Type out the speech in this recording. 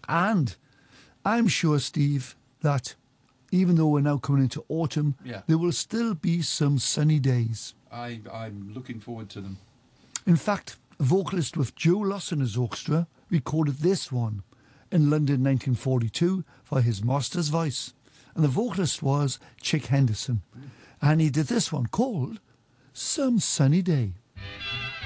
And I'm sure, Steve, that even though we're now coming into autumn, there will still be some sunny days. I'm looking forward to them. In fact, a vocalist with Joe Lawson as orchestra recorded this one in London 1942 for his master's voice. And the vocalist was Chick Henderson. And he did this one called Some Sunny Day.